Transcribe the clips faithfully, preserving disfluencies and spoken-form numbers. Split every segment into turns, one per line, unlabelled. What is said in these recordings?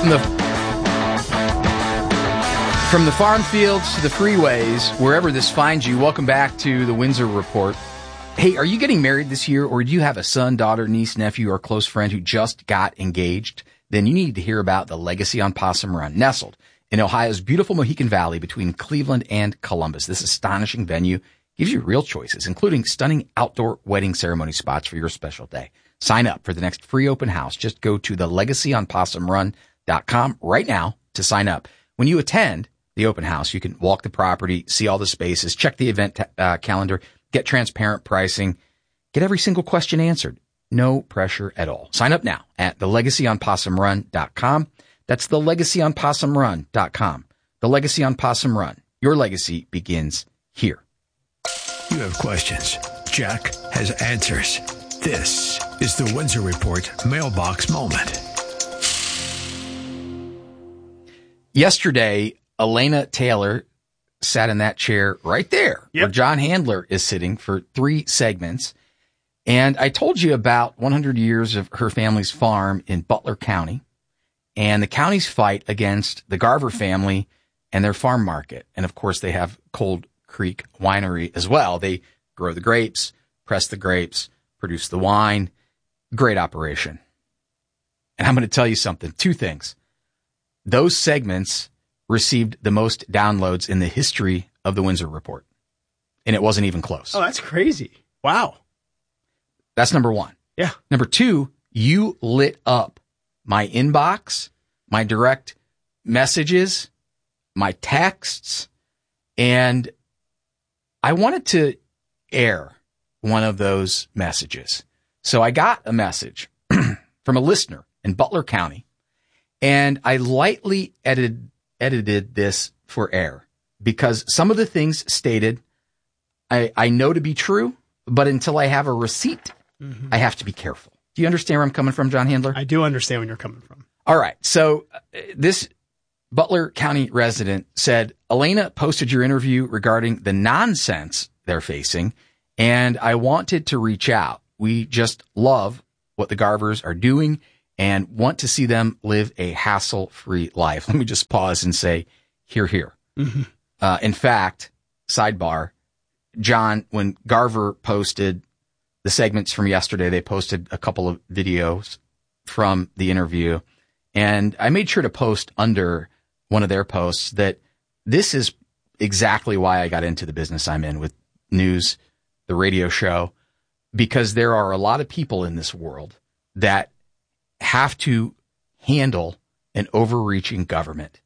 From the from the farm fields to the freeways, wherever this finds you, welcome back to the Windsor Report. Hey, are you getting married this year, or do you have a son, daughter, niece, nephew, or close friend who just got engaged? Then you need to hear about the Legacy on Possum Run, nestled in Ohio's beautiful Mohican Valley between Cleveland and Columbus. This astonishing venue gives you real choices, including stunning outdoor wedding ceremony spots for your special day. Sign up for the next free open house. Just go to the legacy on possum run dot com right now to sign up. When you attend the open house, you can walk the property, see all the spaces, check the event uh, calendar, get transparent pricing, get every single question answered. No pressure at all. Sign up now at the legacy on possum run dot com. That's the legacy on possum run dot com. The Legacy on Possum Run. Your legacy begins here.
You have questions. Jack has answers. This is the Windsor Report Mailbox Moment.
Yesterday, Elena Taylor sat in that chair right there
yep.
where John Handler is sitting for three segments. And I told you about one hundred years of her family's farm in Butler County and the county's fight against the Garver family and their farm market. And of course, they have Cold Creek Winery as well. They grow the grapes, press the grapes, produce the wine. Great operation. And I'm going to tell you something, two things. Those segments received the most downloads in the history of the Windsor Report. And it wasn't even close.
Oh, that's crazy. Wow.
That's number one.
Yeah.
Number two, you lit up my inbox, my direct messages, my texts, and I wanted to air one of those messages. So I got a message from a listener in Butler County, and I lightly edited edited this for air because some of the things stated I, I know to be true, but until I have a receipt, mm-hmm. I have to be careful. Do you understand where I'm coming from, John Handler?
I do understand where you're coming from.
All right. So uh, this Butler County resident said, Elena posted your interview regarding the nonsense they're facing, and I wanted to reach out. We just love what the Garvers are doing and want to see them live a hassle-free life. Let me just pause and say, hear, hear. Mm-hmm. Uh, in fact, sidebar, John, when Garver posted the segments from yesterday, they posted a couple of videos from the interview, and I made sure to post under one of their posts that this is exactly why I got into the business I'm in with news, the radio show, because there are a lot of people in this world that have to handle an overreaching government.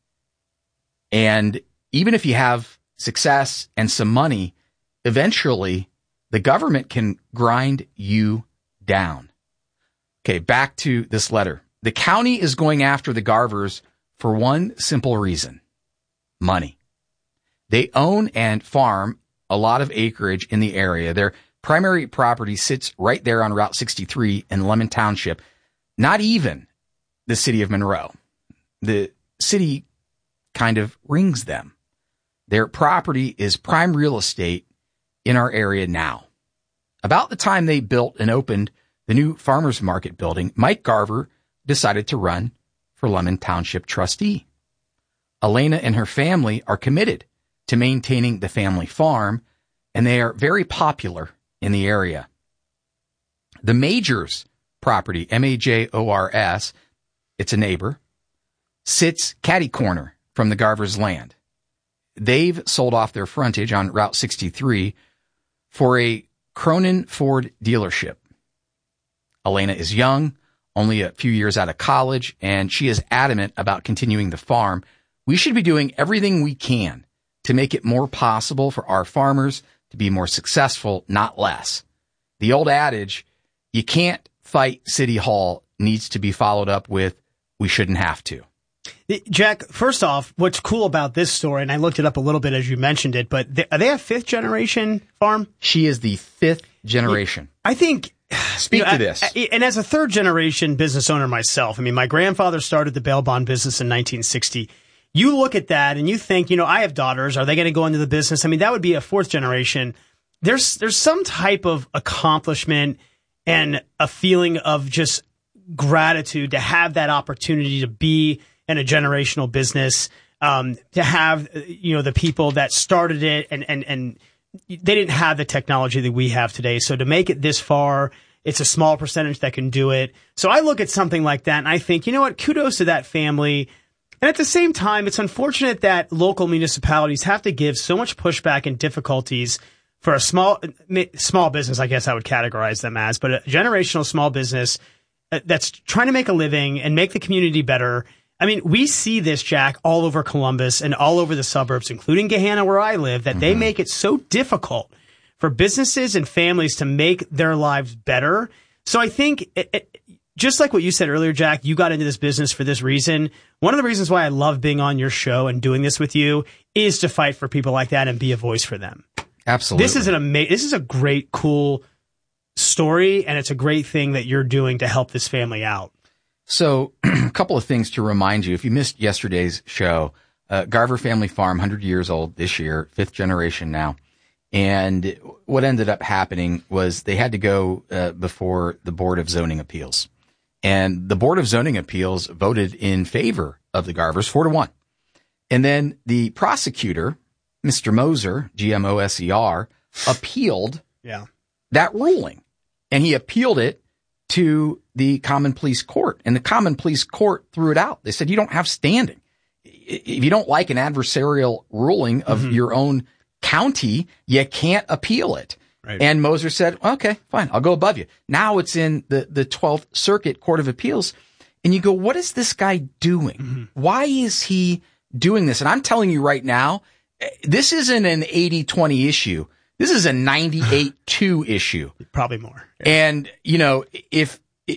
And even if you have success and some money, eventually the government can grind you down. Okay, back to this letter. The county is going after the Garvers for one simple reason: money. They own and farm a lot of acreage in the area. Their primary property sits right there on Route sixty-three in Lemon Township, not even the city of Monroe. The city kind of rings them. Their property is prime real estate in our area now. About the time they built and opened the new farmers market building, Mike Garver decided to run for Lemon Township trustee. Elena and her family are committed to maintaining the family farm, and they are very popular in the area. The Majors property, M A J O R S, it's a neighbor, sits catty corner from the Garvers' land. They've sold off their frontage on Route sixty-three for a Cronin Ford dealership. Elena is young, only a few years out of college, and she is adamant about continuing the farm. We should be doing everything we can to make it more possible for our farmers to be more successful, not less. The old adage, you can't fight City Hall, needs to be followed up with, we shouldn't have to.
Jack, first off, what's cool about this story, and I looked it up a little bit as you mentioned it, but they, are they a fifth generation farm?
She is the fifth generation.
I think...
Speak
you know,
to this.
I, I, and as a third generation business owner myself, I mean, my grandfather started the bail bond business in nineteen sixty. You look at that and you think, you know, I have daughters. Are they going to go into the business? I mean, that would be a fourth generation. There's there's some type of accomplishment and a feeling of just gratitude to have that opportunity to be and a generational business, um, to have, you know, the people that started it and, and, and they didn't have the technology that we have today. So to make it this far, it's a small percentage that can do it. So I look at something like that and I think, you know what, kudos to that family. And at the same time, it's unfortunate that local municipalities have to give so much pushback and difficulties for a small, small business, I guess I would categorize them as, but a generational small business that's trying to make a living and make the community better. I mean, we see this, Jack, all over Columbus and all over the suburbs, including Gahanna, where I live, that mm-hmm. they make it so difficult for businesses and families to make their lives better. So I think, it, it, just like what you said earlier, Jack, you got into this business for this reason. One of the reasons why I love being on your show and doing this with you is to fight for people like that and be a voice for them.
Absolutely.
This is an ama- This is a great, cool story, and it's a great thing that you're doing to help this family out.
So a couple of things to remind you. If you missed yesterday's show, uh, Garver Family Farm, one hundred years old this year, fifth generation now. And what ended up happening was they had to go uh, before the Board of Zoning Appeals. And the Board of Zoning Appeals voted in favor of the Garvers, four to one. And then the prosecutor, Mister Moser, G M O S E R, appealed
yeah. that
ruling. And he appealed it to the Common Pleas Court, and the Common Pleas Court threw it out. They said, you don't have standing. If you don't like an adversarial ruling of mm-hmm. your own county, you can't appeal it.
Right.
And Moser said, okay, fine, I'll go above you. Now it's in the, the twelfth Circuit Court of Appeals. And you go, what is this guy doing? Mm-hmm. Why is he doing this? And I'm telling you right now, this isn't an eighty twenty issue. This is a ninety-eight two issue.
Probably more.
Yeah. And, you know, if,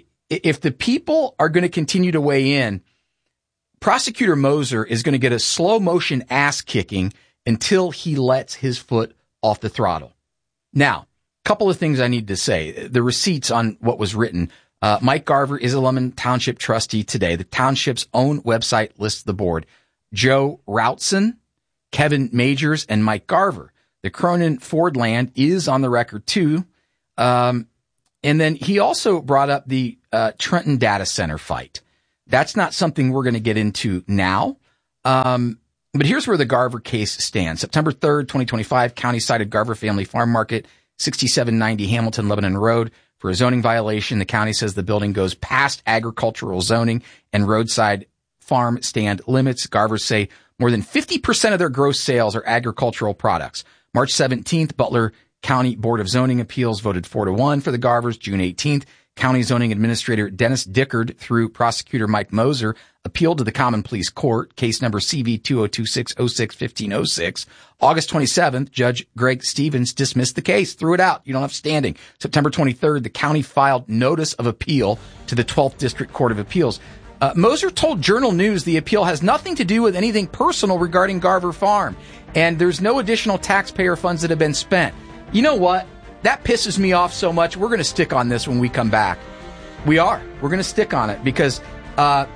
if the people are going to continue to weigh in, Prosecutor Moser is going to get a slow motion ass kicking until he lets his foot off the throttle. Now, a couple of things I need to say. The receipts on what was written. Uh, Mike Garver is a Lemon Township trustee today. The township's own website lists the board. Joe Routson, Kevin Majors, and Mike Garver. The Cronin Ford land is on the record too. Um, and then he also brought up the uh, Trenton data center fight. That's not something we're going to get into now. Um, but here's where the Garver case stands. September third, twenty twenty-five, county cited Garver Family Farm Market, sixty-seven ninety Hamilton Lebanon Road for a zoning violation. The county says the building goes past agricultural zoning and roadside farm stand limits. Garvers say more than fifty percent of their gross sales are agricultural products. March seventeenth, Butler County Board of Zoning Appeals voted four to one for the Garvers. June eighteenth, County Zoning Administrator Dennis Dickard, through Prosecutor Mike Moser, appealed to the Common Pleas Court, case number C V two oh two six oh six fifteen oh six. August twenty-seventh, Judge Greg Stevens dismissed the case, threw it out. You don't have standing. September twenty-third, the county filed notice of appeal to the twelfth District Court of Appeals. Uh, Moser told Journal News the appeal has nothing to do with anything personal regarding Garver Farm, and there's no additional taxpayer funds that have been spent. You know what? That pisses me off so much. We're going to stick on this when we come back. We are. We're going to stick on it because, uh,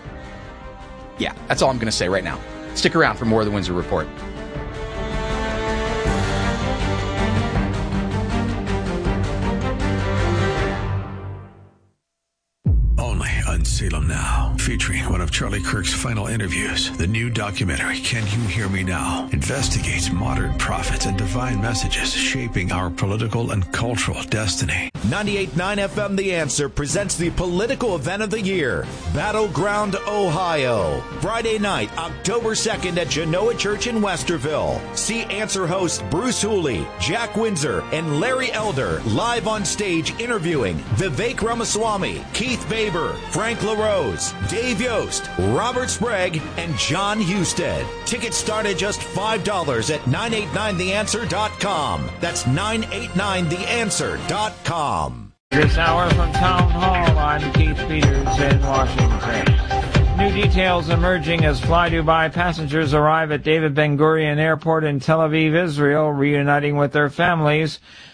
yeah, that's all I'm going to say right now. Stick around for more of the Windsor Report.
Salem Now, featuring one of Charlie Kirk's final interviews. The new documentary, Can You Hear Me Now?, investigates modern prophets and divine messages shaping our political and cultural destiny.
ninety-eight point nine F M The Answer presents the political event of the year, Battleground, Ohio. Friday night, October second at Genoa Church in Westerville. See Answer hosts Bruce Hooley, Jack Windsor, and Larry Elder live on stage interviewing Vivek Ramaswamy, Keith Baber, Frank LaRose, Dave Yost, Robert Sprague, and John Husted. Tickets start at just five dollars at nine eight nine the answer dot com. That's nine eight nine the answer dot com.
This hour from Town Hall, I'm Keith Peters in Washington. New details emerging as Fly Dubai passengers arrive at David Ben Gurion Airport in Tel Aviv, Israel, reuniting with their families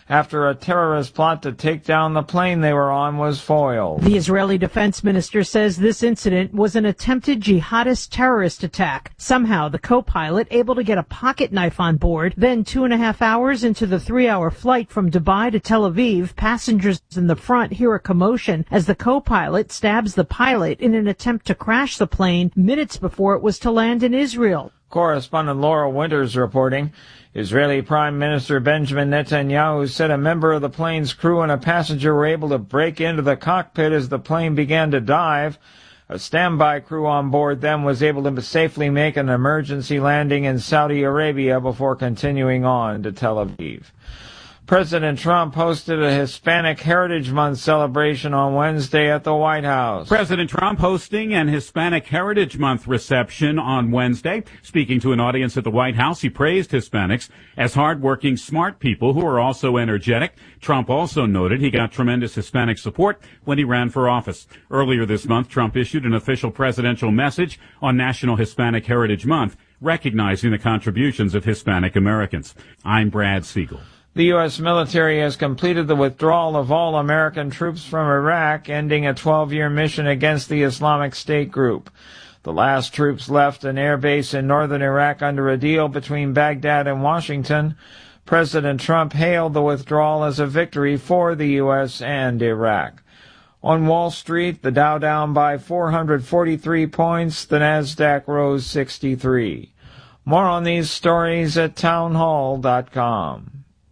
after a terrorist plot to take down the plane they were on was foiled.
The Israeli defense minister says this incident was an attempted jihadist terrorist attack. Somehow, the co-pilot able to get a pocket knife on board. Then, two and a half hours into the three-hour flight from Dubai to Tel Aviv, passengers in the front hear a commotion as the co-pilot stabs the pilot in an attempt to crash the plane minutes before it was to land in Israel.
Correspondent Laura Winters reporting. Israeli Prime Minister Benjamin Netanyahu said a member of the plane's crew and a passenger were able to break into the cockpit as the plane began to dive. A standby crew on board then was able to safely make an emergency landing in Saudi Arabia before continuing on to Tel Aviv. President Trump hosted a Hispanic Heritage Month celebration on Wednesday at the White House.
President Trump hosting an Hispanic Heritage Month reception on Wednesday. Speaking to an audience at the White House, he praised Hispanics as hardworking, smart people who are also energetic. Trump also noted he got tremendous Hispanic support when he ran for office. Earlier this month, Trump issued an official presidential message on National Hispanic Heritage Month, recognizing the contributions of Hispanic Americans. I'm Brad Siegel.
The U S military has completed the withdrawal of all American troops from Iraq, ending a twelve-year mission against the Islamic State group. The last troops left an air base in northern Iraq under a deal between Baghdad and Washington. President Trump hailed the withdrawal as a victory for the U S and Iraq. On Wall Street, the Dow down by four hundred forty-three points, the Nasdaq rose sixty-three. More on these stories at townhall dot com.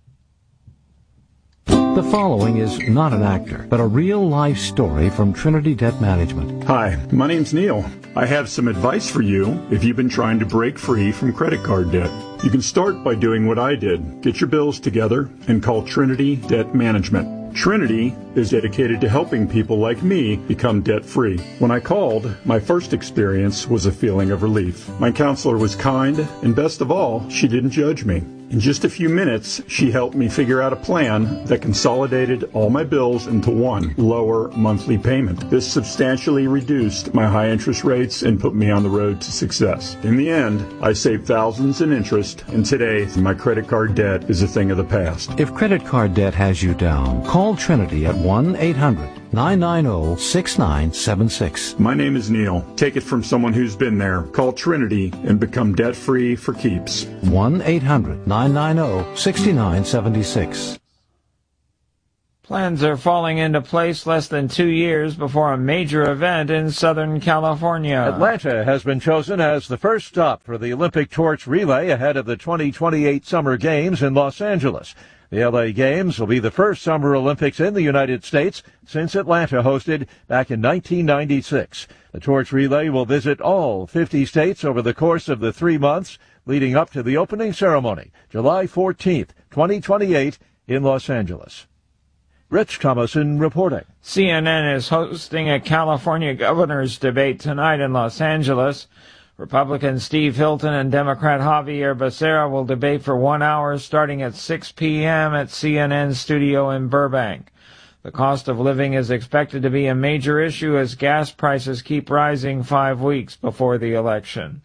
The following is not an actor, but a real-life story from Trinity Debt Management.
Hi, my name's Neil. I have some advice for you if you've been trying to break free from credit card debt. You can start by doing what I did. Get your bills together and call Trinity Debt Management. Trinity is dedicated to helping people like me become debt-free. When I called, my first experience was a feeling of relief. My counselor was kind, and best of all, she didn't judge me. In just a few minutes, she helped me figure out a plan that consolidated all my bills into one lower monthly payment. This substantially reduced my high interest rates and put me on the road to success. In the end, I saved thousands in interest, and today, my credit card debt is a thing of the past.
If credit card debt has you down, call Trinity at one eight hundred nine nine zero six nine seven six.
My name is Neil. Take it from someone who's been there. Call Trinity and become debt-free for keeps.
one eight hundred nine nine zero six nine seven six.
Plans are falling into place less than two years before a major event in Southern California.
Atlanta has been chosen as the first stop for the Olympic torch relay ahead of the twenty twenty-eight Summer Games in Los Angeles. The L A Games will be the first Summer Olympics in the United States since Atlanta hosted back in nineteen ninety-six. The torch relay will visit all fifty states over the course of the three months leading up to the opening ceremony, July fourteenth, twenty twenty-eight, in Los Angeles. Rich Thomason reporting.
C N N is hosting a California governor's debate tonight in Los Angeles. Republican Steve Hilton and Democrat Javier Becerra will debate for one hour starting at six p.m. at C N N's studio in Burbank. The cost of living is expected to be a major issue as gas prices keep rising five weeks before the election.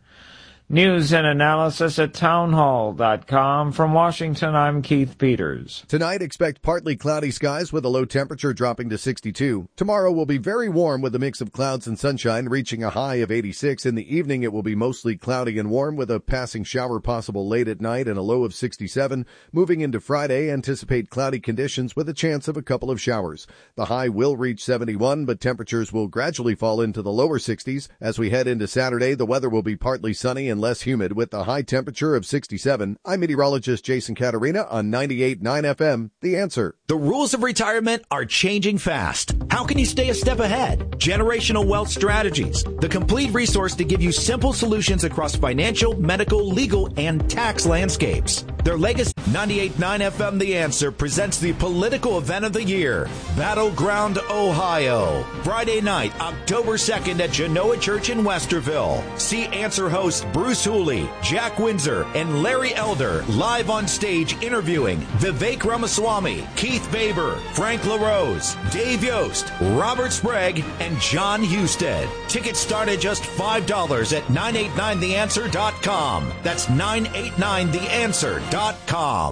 News and analysis at townhall dot com. From Washington, I'm Keith Peters.
Tonight, expect partly cloudy skies with a low temperature dropping to sixty-two. Tomorrow will be very warm with a mix of clouds and sunshine, reaching a high of eighty-six. In the evening, it will be mostly cloudy and warm with a passing shower possible late at night and a low of sixty-seven. Moving into Friday, anticipate cloudy conditions with a chance of a couple of showers. The high will reach seventy-one, but temperatures will gradually fall into the lower sixties. As we head into Saturday, the weather will be partly sunny and less humid with a high temperature of sixty-seven. I'm meteorologist Jason Caterina on ninety-eight point nine F M, The Answer.
The rules of retirement are changing fast. How can you stay a step ahead? Generational Wealth Strategies, the complete resource to give you simple solutions across financial, medical, legal, and tax landscapes. Their legacy. ninety-eight point nine F M, The Answer presents the political event of the year, Battleground, Ohio. Friday night, October second at Genoa Church in Westerville. See Answer host Bruce Hooley, Jack Windsor, and Larry Elder live on stage interviewing Vivek Ramaswamy, Keith Baber, Frank LaRose, Dave Yost, Robert Sprague, and John Husted. Tickets start at just five dollars at nine eight nine the answer dot com. That's nine eight nine the answer dot com.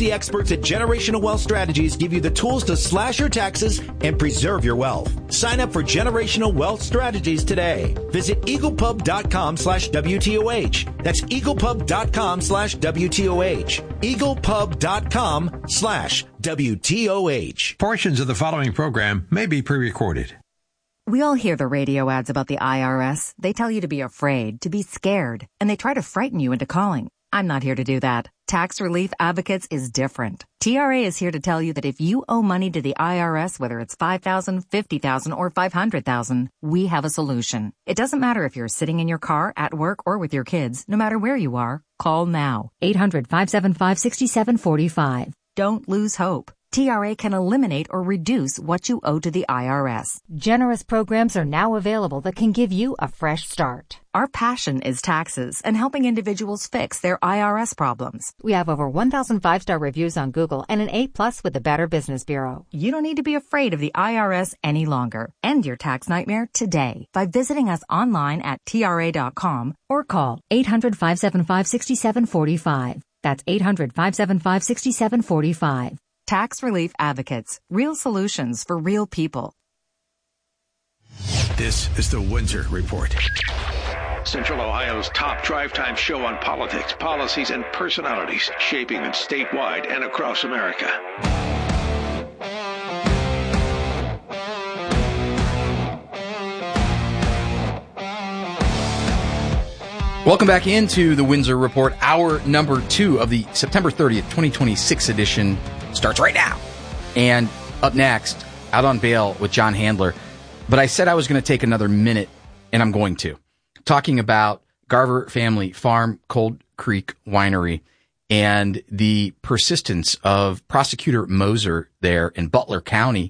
The experts at Generational Wealth Strategies give you the tools to slash your taxes and preserve your wealth. Sign up for Generational Wealth Strategies today. Visit eaglepub.com slash WTOH. That's eaglepub.com slash WTOH. eaglepub.com slash WTOH.
Portions of the following program may be pre-recorded.
We all hear the radio ads about the I R S. They tell you to be afraid, to be scared, and they try to frighten you into calling. I'm not here to do that. Tax Relief Advocates is different. T R A is here to tell you that if you owe money to the I R S, whether it's five thousand dollars, fifty thousand dollars, or five hundred thousand dollars, we have a solution. It doesn't matter if you're sitting in your car, at work, or with your kids. No matter where you are, call now. eight hundred, five seven five, six seven four five. Don't lose hope. T R A can eliminate or reduce what you owe to the I R S.
Generous programs are now available that can give you a fresh start.
Our passion is taxes and helping individuals fix their I R S problems.
We have over one thousand five-star reviews on Google and an A plus with the Better Business Bureau.
You don't need to be afraid of the I R S any longer. End your tax nightmare today by visiting us online at T R A dot com or call eight hundred, five seven five, six seven four five. That's eight hundred, five seven five, six seven four five. Tax Relief Advocates. Real solutions for real people.
This is the Windsor Report.
Central Ohio's top drive time show on politics, policies, and personalities shaping them statewide and across America.
Welcome back into the Windsor Report. Hour number two of the September thirtieth, twenty twenty-six edition starts right now. And up next, Out on Bail with John Handler. But I said I was going to take another minute, and I'm going to. Talking about Garver Family Farm, Cold Creek Winery, and the persistence of Prosecutor Moser there in Butler County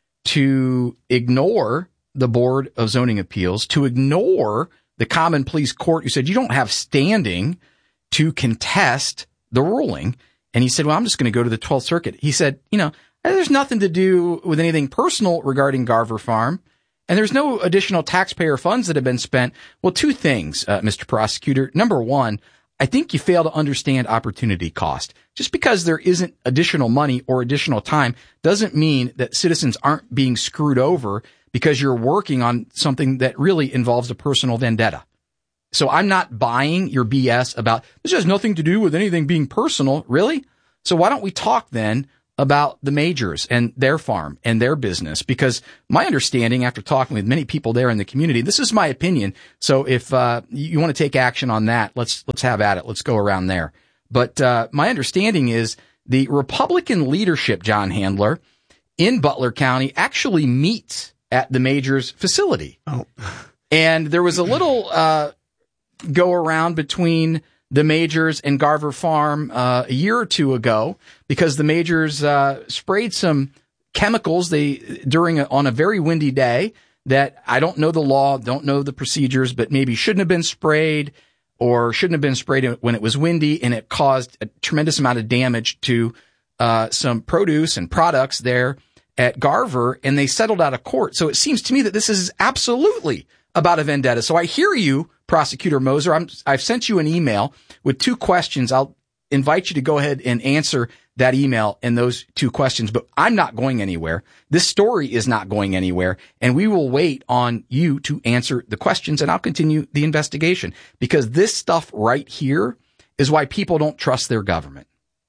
to ignore the Board of Zoning Appeals, to ignore the Common Pleas Court, who said you don't have standing to contest the ruling. And he said, well, I'm just going to go to the twelfth Circuit. He said, you know, there's nothing to do with anything personal regarding Garver Farm, and there's no additional taxpayer funds that have been spent. Well, two things, uh, Mister Prosecutor. Number one, I think you fail to understand opportunity cost. Just because there isn't additional money or additional time doesn't mean that citizens aren't being screwed over because you're working on something that really involves a personal vendetta. So I'm not buying your B S about this has nothing to do with anything being personal. Really? So why don't we talk then about the Majors and their farm and their business? Because my understanding, after talking with many people there in the community, this is my opinion. So if uh, you want to take action on that, let's let's have at it. Let's go around there. But uh, my understanding is the Republican leadership, John Handler, in Butler County actually meets at the Majors facility. Oh. And there was a little uh, go around between the Majors and Garver Farm uh, a year or two ago because the Majors uh, sprayed some chemicals they during a, on a very windy day that I don't know the law, don't know the procedures, but maybe shouldn't have been sprayed or shouldn't have been sprayed when it was windy, and it caused a tremendous amount of damage to uh, some produce and products there at Garver, and they settled out of court. So it seems to me that this is absolutely about a vendetta. So I hear you, Prosecutor Moser. I'm, I've sent you an email with two questions. I'll invite you to go ahead and answer that email and those two questions, but I'm not going anywhere. This story is not going anywhere, and we will wait on you to answer the questions, and I'll continue the investigation because this stuff right here is why people don't trust their government.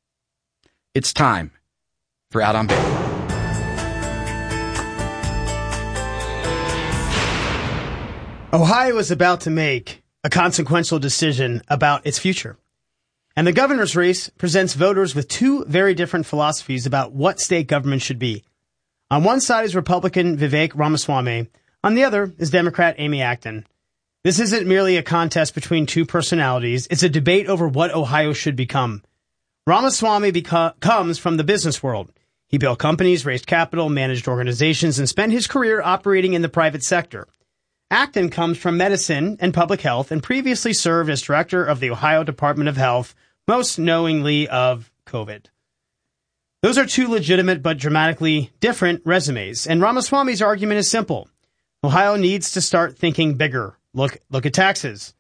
It's time for Out on Bail.
Ohio is about to make a consequential decision about its future. And the governor's race presents voters with two very different philosophies about what state government should be. On one side is Republican Vivek Ramaswamy. On the other is Democrat Amy Acton. This isn't merely a contest between two personalities. It's a debate over what Ohio should become. Ramaswamy beco- comes from the business world. He built companies, raised capital, managed organizations, and spent his career operating in the private sector. Acton comes from medicine and public health and previously served as director of the Ohio Department of Health, most knowingly of COVID. Those are two legitimate but dramatically different resumes, and Ramaswamy's argument is simple. Ohio needs to start thinking bigger. Look, look at taxes.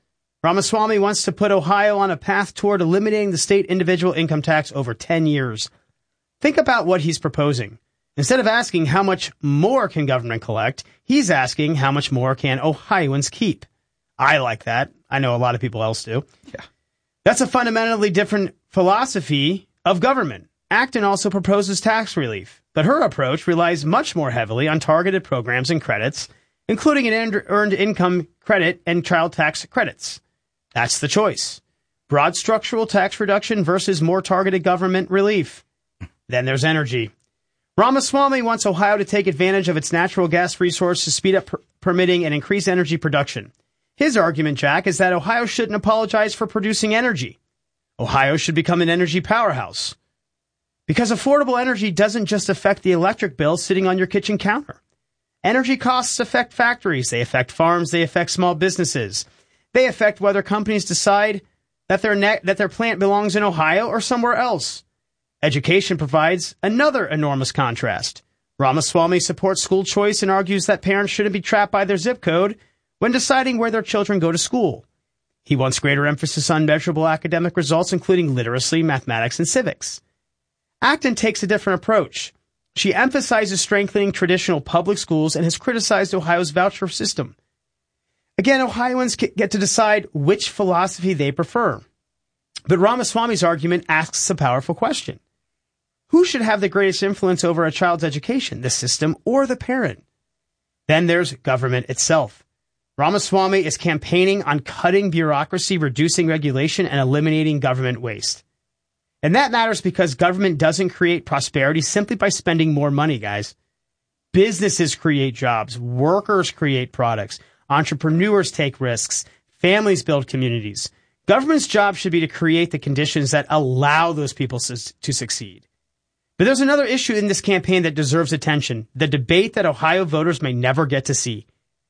Ramaswamy wants to put Ohio on a path toward eliminating the state individual income tax over ten years. Think about what he's proposing. Instead of asking how much more can government collect, he's asking how much more can Ohioans keep. I like that. I know a lot of people else do.
Yeah.
That's a fundamentally different philosophy of government. Acton also proposes tax relief, but her approach relies much more heavily on targeted programs and credits, including an earned income credit and child tax credits. That's the choice. Broad structural tax reduction versus more targeted government relief. Then there's energy. Ramaswamy wants Ohio to take advantage of its natural gas resource to speed up per- permitting and increase energy production. His argument, Jack, is that Ohio shouldn't apologize for producing energy. Ohio should become an energy powerhouse. Because affordable energy doesn't just affect the electric bill sitting on your kitchen counter. Energy costs affect factories, they affect farms, they affect small businesses. They affect whether companies decide that their ne- that their plant belongs in Ohio or somewhere else. Education provides another enormous contrast. Ramaswamy supports school choice and argues that parents shouldn't be trapped by their zip code when deciding where their children go to school. He wants greater emphasis on measurable academic results, including literacy, mathematics, and civics. Acton takes a different approach. She emphasizes strengthening traditional public schools and has criticized Ohio's voucher system. Again, Ohioans get to decide which philosophy they prefer. But Ramaswamy's argument asks a powerful question. Who should have the greatest influence over a child's education, the system or the parent? Then there's government itself. Ramaswamy is campaigning on cutting bureaucracy, reducing regulation, and eliminating government waste. And that matters because government doesn't create prosperity simply by spending more money, guys. Businesses create jobs, workers create products, entrepreneurs take risks, families build communities. Government's job should be to create the conditions that allow those people su- to succeed. But there's another issue in this campaign that deserves attention, the debate that Ohio voters may never get to see.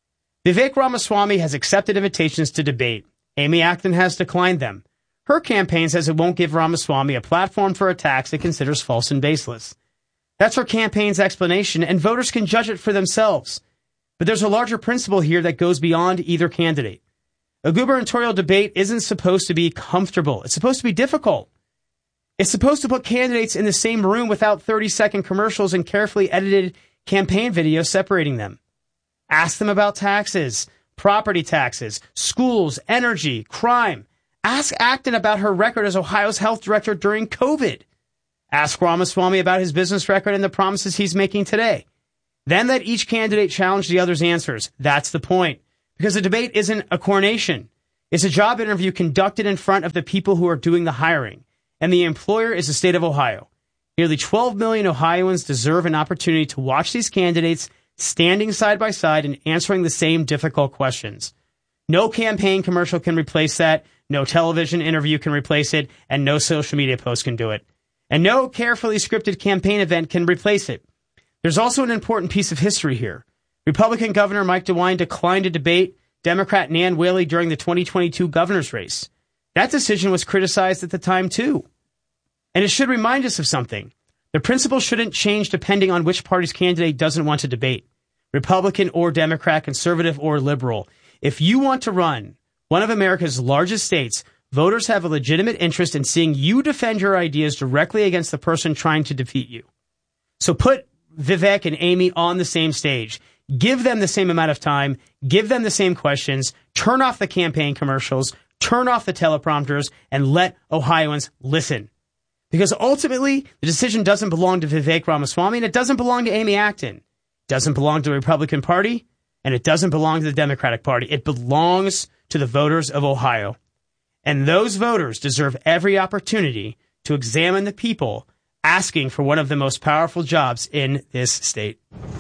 Vivek Ramaswamy has accepted invitations to debate. Amy Acton has declined them. Her campaign says it won't give Ramaswamy a platform for attacks it considers false and baseless. That's her campaign's explanation, and voters can judge it for themselves. But there's a larger principle here that goes beyond either candidate. A gubernatorial debate isn't supposed to be comfortable. It's supposed to be difficult. It's supposed to put candidates in the same room without thirty-second commercials and carefully edited campaign videos separating them. Ask them about taxes, property taxes, schools, energy, crime. Ask Acton about her record as Ohio's health director during COVID. Ask Ramaswamy about his business record and the promises he's making today. Then let each candidate challenge the other's answers. That's the point. Because the debate isn't a coronation. It's a job interview conducted in front of the people who are doing the hiring. And the employer is the state of Ohio. Nearly twelve million Ohioans deserve an opportunity to watch these candidates standing side by side and answering the same difficult questions. No campaign commercial can replace that. No television interview can replace it. And no social media post can do it. And no carefully scripted campaign event can replace it. There's also an important piece of history here. Republican Governor Mike DeWine declined to debate Democrat Nan Whaley during the twenty twenty-two governor's race. That decision was criticized at the time, too. And it should remind us of something. The principle shouldn't change depending on which party's candidate doesn't want to debate. Republican or Democrat, conservative or liberal. If you want to run one of America's largest states, voters have a legitimate interest in seeing you defend your ideas directly against the person trying to defeat you. So put Vivek and Amy on the same stage. Give them the same amount of time. Give them the same questions. Turn off the campaign commercials. Turn off the teleprompters and let Ohioans listen. Because ultimately, the decision doesn't belong to Vivek Ramaswamy and it doesn't belong to Amy Acton. It doesn't belong to the Republican Party and it doesn't belong to the Democratic Party. It belongs to the voters of Ohio. And those voters deserve every opportunity to examine the people asking for one of the most powerful jobs in this state.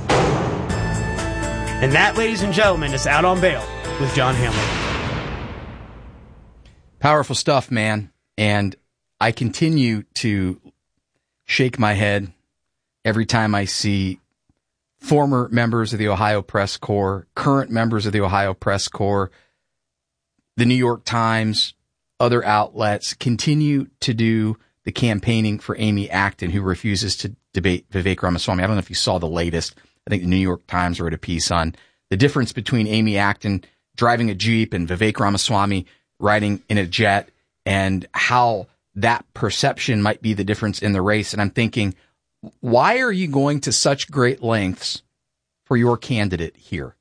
And that, ladies and gentlemen, is Out on Bail with John Hamlin.
Powerful stuff, man. And I continue to shake my head every time I see former members of the Ohio Press Corps, current members of the Ohio Press Corps, the New York Times, other outlets continue to do the campaigning for Amy Acton, who refuses to debate Vivek Ramaswamy. I don't know if you saw the latest. I think the New York Times wrote a piece on the difference between Amy Acton driving a Jeep and Vivek Ramaswamy riding in a jet and how that perception might be the difference in the race. And I'm thinking, why are you going to such great lengths for your candidate here?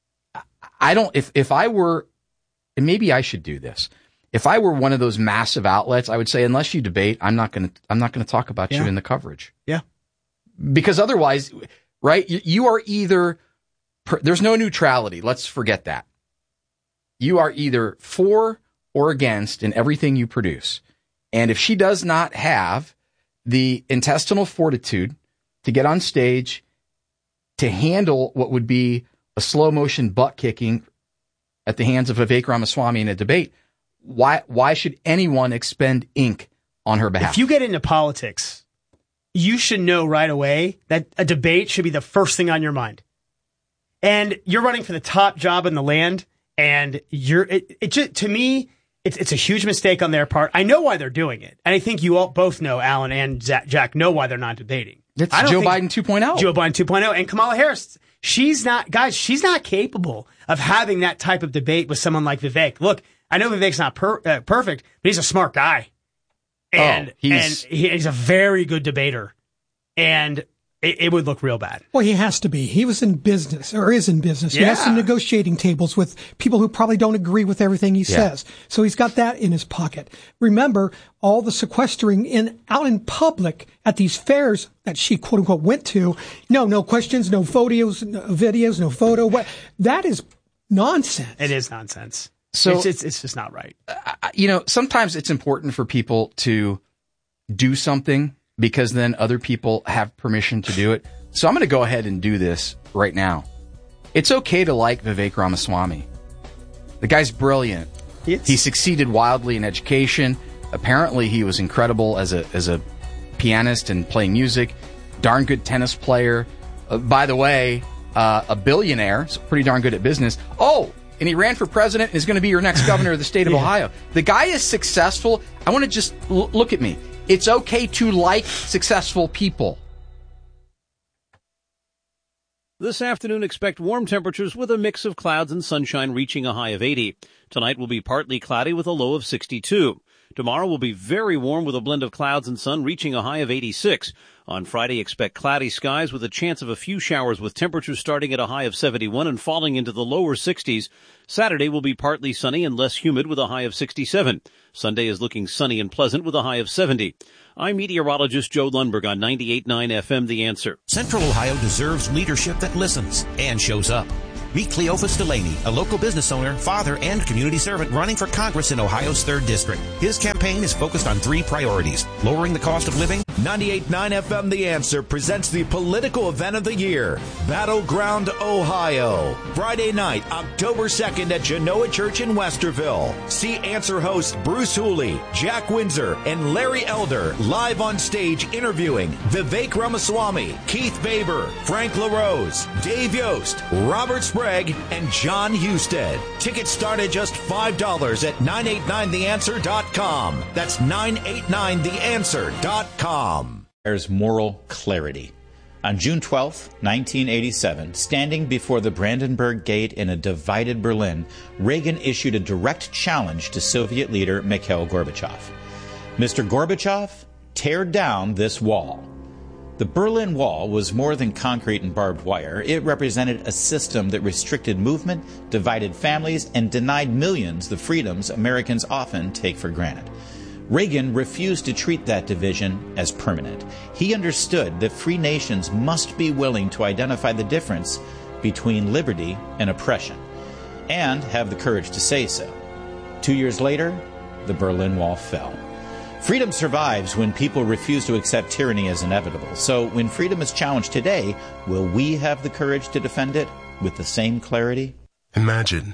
I don't, if, if I were, and maybe I should do this. If I were one of those massive outlets, I would say, unless you debate, I'm not going to, I'm not going to talk about
Yeah.
you in the coverage.
Yeah.
Because otherwise, right, you, you are either, per, there's no neutrality. Let's forget that. You are either for or against in everything you produce. And if she does not have the intestinal fortitude to get on stage to handle what would be a slow motion butt kicking at the hands of Vivek Ramaswamy in a debate, why why should anyone expend ink on her behalf?
If you get into politics, you should know right away that a debate should be the first thing on your mind. And you're running for the top job in the land, and you're it, it just, to me, it's it's a huge mistake on their part. I know why they're doing it, and I think you all both know, Alan and Zach, Jack, know why they're not debating.
It's
I don't
Joe
think-
Biden two point oh.
Joe Biden two point oh, and Kamala Harris. She's not, guys, she's not capable of having that type of debate with someone like Vivek. Look, I know Vivek's not per, uh, perfect, but he's a smart guy. And,
Oh, he's-
and he, he's a very good debater. And it, it would look real bad.
Well, he has to be. He was in business, or is in business. He has
Yeah.
some negotiating tables with people who probably don't agree with everything he
Yeah.
says. So he's got that in his pocket. Remember, all the sequestering in out in public at these fairs that she quote unquote went to. No, no questions, no photos, no videos, no photo. What that is nonsense.
It is nonsense.
So-
it's, it's, it's just not right.
You know, sometimes it's important for people to do something because then other people have permission to do it. So I'm going to go ahead and do this right now. It's okay to like Vivek Ramaswamy. The guy's brilliant.
Yes.
He succeeded wildly in education. Apparently, he was incredible as a as a pianist and playing music. Darn good tennis player. Uh, by the way, uh, a billionaire, so pretty darn good at business. Oh, and he ran for president and is going to be your next governor of the state of
Yeah.
Ohio. The guy is successful. I want to just l- look at me. It's okay to like successful people.
This afternoon, expect warm temperatures with a mix of clouds and sunshine reaching a high of eighty. Tonight will be partly cloudy with a low of sixty-two. Tomorrow will be very warm with a blend of clouds and sun reaching a high of eighty-six. On Friday, expect cloudy skies with a chance of a few showers with temperatures starting at a high of seventy-one and falling into the lower sixties. Saturday will be partly sunny and less humid with a high of sixty-seven. Sunday is looking sunny and pleasant with a high of seventy. I'm meteorologist Joe Lundberg on ninety-eight point nine F M The Answer.
Central Ohio deserves leadership that listens and shows up. Meet Cleophas Delaney, a local business owner, father, and community servant running for Congress in Ohio's third District. His campaign is focused on three priorities: lowering the cost of living.
ninety-eight point nine F M The Answer presents the political event of the year, Battleground Ohio. Friday night, October second at Genoa Church in Westerville. See Answer hosts Bruce Hooley, Jack Windsor, and Larry Elder live on stage interviewing Vivek Ramaswamy, Keith Baber, Frank LaRose, Dave Yost, Robert Sprague, and John Husted. Tickets start at just five dollars at nine eight nine the answer dot com. That's nine eight nine the answer dot com.
There's moral clarity. On June twelfth, nineteen eighty-seven, standing before the Brandenburg Gate in a divided Berlin, Reagan issued a direct challenge to Soviet leader Mikhail Gorbachev. Mister Gorbachev, tear down this wall. The Berlin Wall was more than concrete and barbed wire. It represented a system that restricted movement, divided families, and denied millions the freedoms Americans often take for granted. Reagan refused to treat that division as permanent. He understood that free nations must be willing to identify the difference between liberty and oppression, and have the courage to say so. Two years later, the Berlin Wall fell. Freedom survives when people refuse to accept tyranny as inevitable. So when freedom is challenged today, will we have the courage to defend it with the same clarity?
Imagine.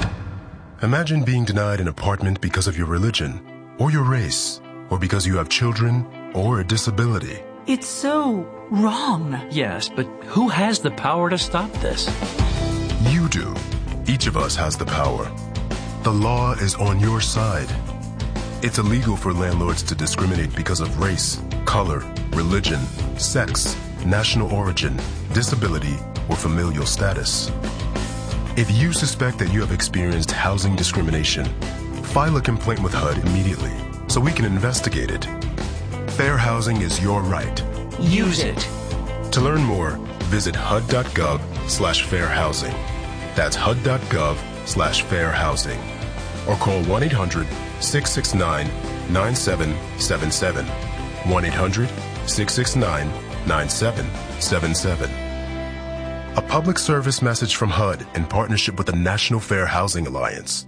Imagine being denied an apartment because of your religion, or your race, or because you have children, or a disability.
It's so wrong.
Yes, but who has the power to stop this?
You do. Each of us has the power. The law is on your side. It's illegal for landlords to discriminate because of race, color, religion, sex, national origin, disability, or familial status. If you suspect that you have experienced housing discrimination, File a complaint with H U D immediately so we can investigate it. Fair housing is your right.
Use it.
To learn more, visit H U D dot gov slash fair housing. That's H U D dot gov slash fair housing. Or call one eight hundred six six nine nine seven seven seven. one eight hundred six six nine nine seven seven seven. A public service message from H U D in partnership with the National Fair Housing Alliance.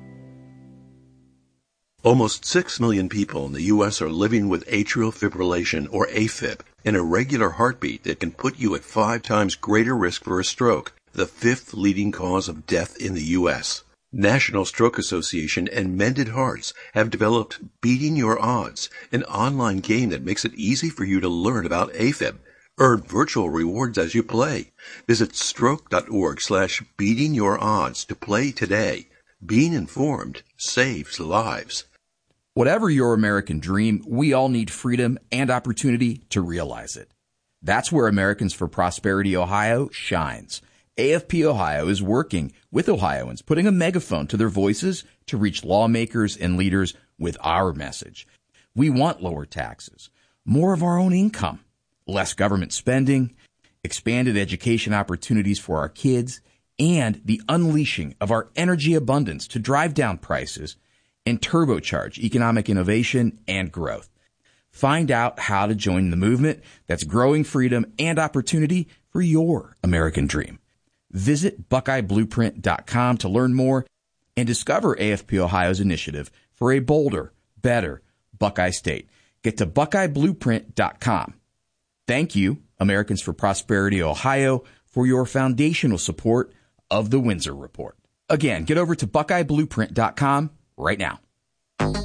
Almost six million people in the U S are living with atrial fibrillation, or AFib, an irregular heartbeat that can put you at five times greater risk for a stroke, the fifth leading cause of death in the U S National Stroke Association and Mended Hearts have developed Beating Your Odds, an online game that makes it easy for you to learn about AFib. Earn virtual rewards as you play. Visit stroke.org slash beating your odds to play today. Being informed saves lives.
Whatever your American dream, we all need freedom and opportunity to realize it. That's where Americans for Prosperity Ohio shines. A F P Ohio is working with Ohioans, putting a megaphone to their voices to reach lawmakers and leaders with our message. We want lower taxes, more of our own income, less government spending, expanded education opportunities for our kids, and the unleashing of our energy abundance to drive down prices and turbocharge economic innovation and growth. Find out how to join the movement that's growing freedom and opportunity for your American dream. Visit Buckeye Blueprint dot com to learn more and discover A F P Ohio's initiative for a bolder, better Buckeye State. Get to Buckeye Blueprint dot com. Thank you, Americans for Prosperity Ohio, for your foundational support of the Windsor Report. Again, get over to Buckeye Blueprint dot com right now.